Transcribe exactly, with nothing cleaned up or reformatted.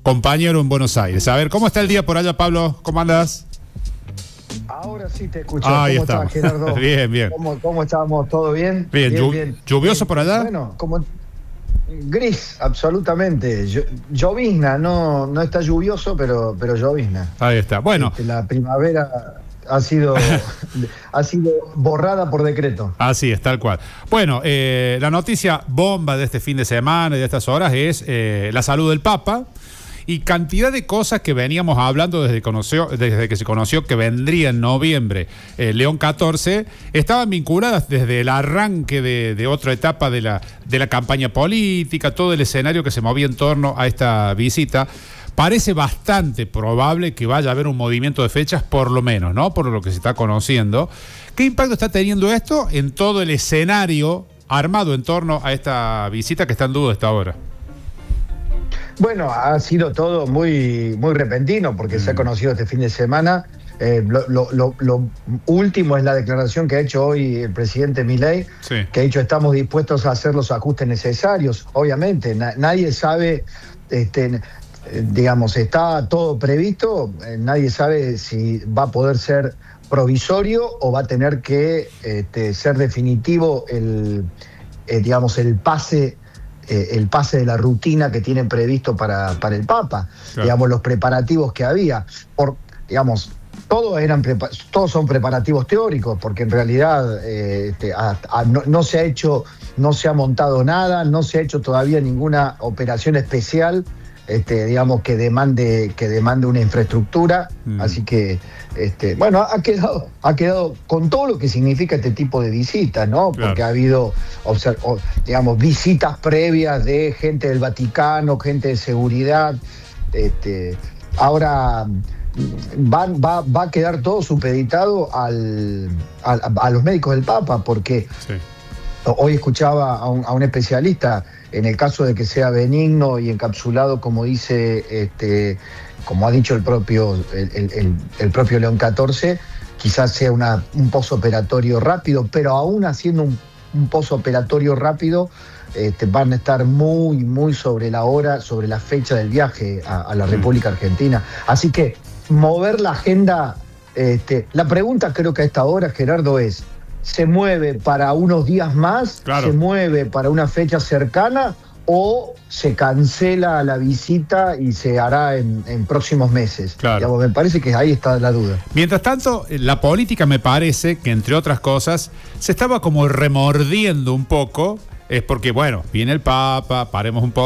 compañero en Buenos Aires. A ver, ¿cómo está el día por allá, Pablo? ¿Cómo andas? Ahora sí te escucho. Ah, ahí ¿Cómo estamos. estás, Gerardo? Bien, bien. ¿Cómo, ¿Cómo estamos? ¿Todo bien? Bien, bien, bien. ¿Lluvioso por allá? Bueno, como gris, absolutamente. Llo- Llovizna, no, no está lluvioso, pero, pero llovizna. Ahí está. Bueno. Este, la primavera ha sido, ha sido borrada por decreto. Así es, tal cual. Bueno, eh, la noticia bomba de este fin de semana y de estas horas es eh, la salud del Papa y cantidad de cosas que veníamos hablando desde, conoció, desde que se conoció que vendría en noviembre eh, León catorce, estaban vinculadas desde el arranque de, de otra etapa de la, de la campaña política, todo el escenario que se movía en torno a esta visita. Parece bastante probable que vaya a haber un movimiento de fechas, por lo menos, ¿no? Por lo que se está conociendo. ¿Qué impacto está teniendo esto en todo el escenario armado en torno a esta visita que está en duda hasta ahora? Bueno, ha sido todo muy, muy repentino porque mm. se ha conocido este fin de semana. Eh, lo, lo, lo, lo último es la declaración que ha hecho hoy el presidente Milei, sí. que ha dicho estamos dispuestos a hacer los ajustes necesarios. Obviamente, na, nadie sabe... Este, digamos, está todo previsto, eh, nadie sabe si va a poder ser provisorio o va a tener que este, ser definitivo el, eh, digamos, el pase, eh, el pase de la rutina que tienen previsto para, para el Papa, claro. digamos, los preparativos que había, por, digamos, todos eran todos son preparativos teóricos, porque en realidad eh, este, a, a, no, no se ha hecho, no se ha montado nada, no se ha hecho todavía ninguna operación especial. Este, digamos, que demande, que demande una infraestructura, mm. así que, este, bueno, ha quedado, ha quedado con todo lo que significa este tipo de visitas, ¿no? Claro. Porque ha habido, digamos, visitas previas de gente del Vaticano, gente de seguridad, este, ahora va, va, va a quedar todo supeditado al, a, a los médicos del Papa, porque sí. hoy escuchaba a un, a un especialista. En el caso de que sea benigno y encapsulado, como dice, este, como ha dicho el propio, el, el, el propio León catorce, quizás sea una, un posoperatorio rápido, pero aún haciendo un, un posoperatorio rápido, este, van a estar muy, muy sobre la hora, sobre la fecha del viaje a, a la República Argentina. Así que mover la agenda, este, la pregunta creo que a esta hora, Gerardo, es: ¿se mueve para unos días más? Claro. ¿Se mueve para una fecha cercana? ¿O se cancela la visita y se hará en, en próximos meses? Claro. Digamos, me parece que ahí está la duda. Mientras tanto, la política me parece que, entre otras cosas, se estaba como remordiendo un poco. Es porque, bueno, viene el Papa, paremos un poco.